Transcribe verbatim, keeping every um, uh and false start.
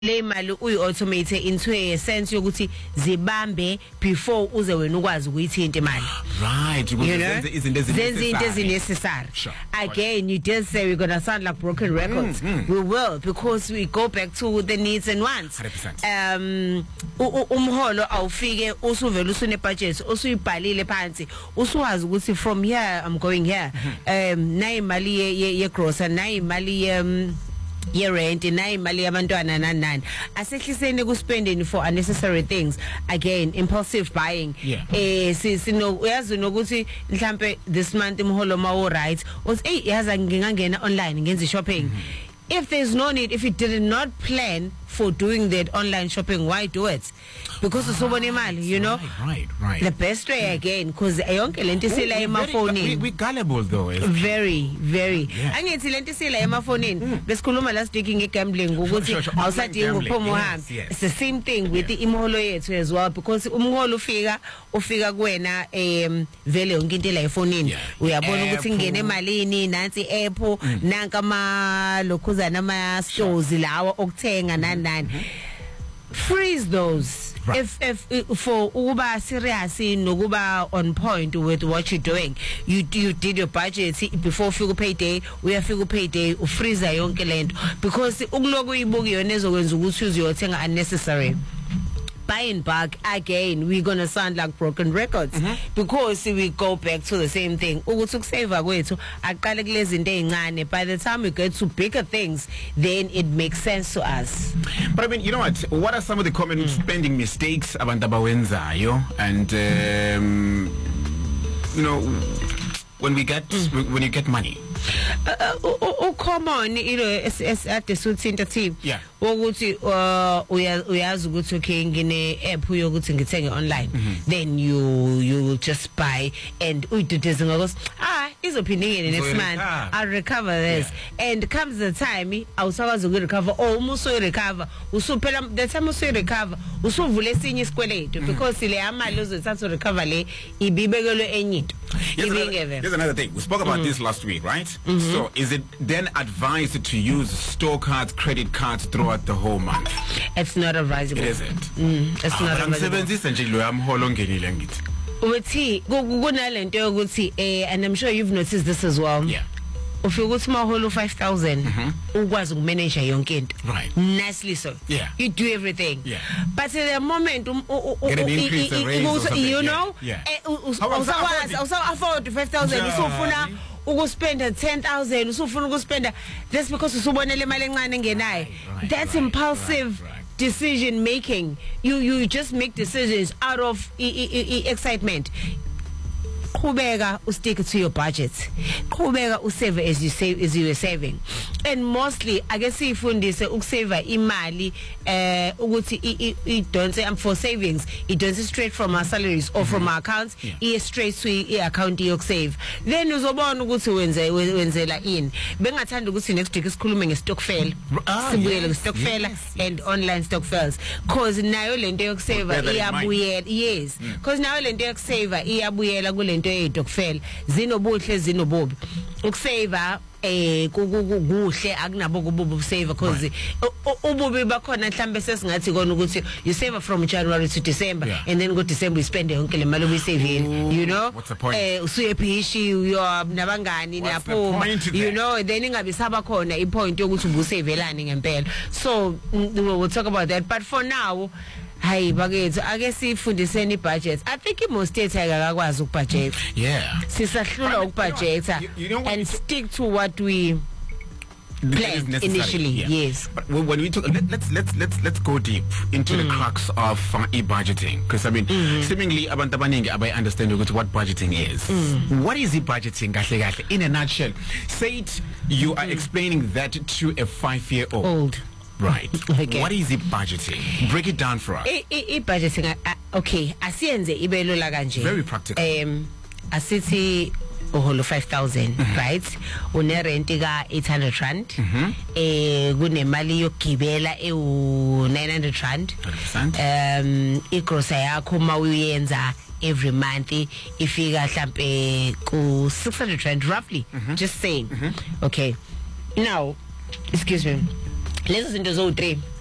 le mali uyi-automate into a sense yokuthi zibambe before uze wena ukwazi ukuyithinta imali. Right, you know, zenze into ezinecessary. Sure. Again, you did say we're gonna sound like broken records. Mm, mm. We will, because we go back to the needs and wants. one hundred percent. Um umholo awufike usuvela usune budget usuyibhalile phansi usuwazi ukuthi from here I'm going here. Um nayi imali ye ye grocer nayi imali ye ye rent nayi imali yabantwana nanani asehliseni ku spending for unnecessary things. Again, impulsive buying. Yeah. Eh sino uyazi nokuthi mhlambe this month imholo mawo right uthi hey yaza ngingangena online ngenza shopping. If there's no need, if you did not plan for doing that online shopping, why do it? Because it's so many money, you know. Right, right, right. The best way again, because yonke lento sila emafonini. We gullible though. Very, very. Yeah. Angithi lento sila emafonini. Besikhuluma last week ngegambling ukuthi awusadinga uphuma uhambe. It's the same thing with the imholo yethu as well, because umholo ufika ufika kuwena em vele yonke into la efonini. Uyabona ukuthi ngene emalini nansi app nanka ma lokhu nama stores lawa okuthenga nani nani. Freeze those. Right. If if for ukuba serious nokuba on point with what you're doing, you you did your budget before ufika payday, uyafika payday ufreeze yonke lento, because ukuloku ibuka yona ezokwenza ukuthi uziyothenga unnecessary. Buying back again, we're gonna sound like broken records. Mm-hmm. Because we go back to the same thing. Ukuthi ukusave kwethu aqale kulezi zinto ezincane. By the time we get to bigger things, then it makes sense to us. But I mean, you know what? What are some of the common mm. spending mistakes abantu abawenzayo? And um, you know, when we get mm. when you get money. Uh, uh, uh, common, you know, as as at the suthinta team. Yeah. Ukuthi uh uyazi ukuthi okay ngine app yokuthi ngithenge online. Then you you just buy and uyidudeze ngokuthi ah izophinde ngene next month. I'll recover this. Yeah. And comes the time awusakwazi ukurecover or uma uso recover usuphela the time uso recover usuvula esinye isikweletu because le amali uzothatha recover le ibibekelwe enye into. Here's another thing. We spoke about mm. this last week, right? Mm-hmm. So is it then advised to use store cards, credit cards throughout the whole month? It's not advisable. It isn't. Mm, it's ah, not advisable. Uthi kunalento yokuthi eh and I'm sure you've noticed this as well. Yeah. If you go to my whole five thousand, ukwazi ukumanage yonke into. Right. Nicely so. Yeah. You do everything. Yeah. But at the moment, um, get an increase the rate or something. You know, yeah. Usakwazi afford five thousand. Usufuna ukuspenda ten thousand. Usufuna ukuspenda just because usubonele imali encane engenayo. That's impulsive. Right, right. Decision making. You you just make decisions out of e- e- e- excitement. Kubega stick to your budget. Kubega usave as you save as you are saving. And mostly I guess ifundise ukusave imali eh ukuthi it don't say I'm for savings. It don't straight from our salaries or from our accounts. Yeah. Straight to i account yokusave. Then uzobona ukuthi wenze wenzela in. Bengathanda ukuthi next week sikhulume ngestockfell. Sibuyele ngestockfell and online stockfells. Cause nayo lento yokusave iyabuyela. Yes. Cause nayo lento yokusave iyabuyela kulento edokufela zinobuhle zinobubi ukusave eh kuhle akunabo kububu save because ububi bakhona mhlambe sesingathi kona ukuthi you save from January to December, yeah. And then go December you spend yonke le mali uyisave, you know. What's the point? Eh usuye phishi you nabangani napho, you know, then ingabe saba khona I point yokuthi ubusavelani ngempela. So we'll talk about that, but for now hayi bagethu ake sifundiseni budget. I think most states ayakakwazi ukubudget. Yeah. Sisahlula ukubudgeta and stick to what we planned initially. Yeah. Yes. But when we talk, let, let's let's let's let's go deep into mm. the crux of uh, e-budgeting, because I mean, mm. seemingly abantu abaningi abayi understand what budgeting is. Mm. What is e-budgeting kahle kahle in a nutshell? Say it, you are mm. explaining that to a five-year-old. Old. Right. Okay. What is e-budgeting? Break it down for us. E-budgeting, uh, okay, asiyenze ibe lula kanje. Very practical. Um, asithi uholo five thousand, mm-hmm. Right? Une rent ka eight hundred rand. Mm-hmm. Eh kunemali yokugibela e nine hundred rand. Um igrosa yakho mawuyenza every month ifika mhlambe ku six hundred rand roughly. Mm-hmm. Just saying. Mm-hmm. Okay. Now, excuse me. Lezo zinto zo three